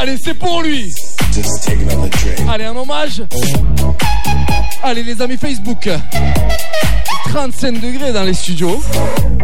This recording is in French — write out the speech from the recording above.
Allez, c'est pour lui. Allez, un hommage. Allez, les amis Facebook. 35 degrés dans les studios.